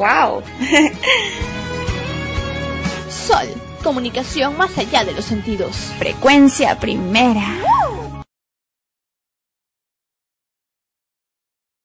wow. Sol, comunicación más allá de los sentidos. Frecuencia primera.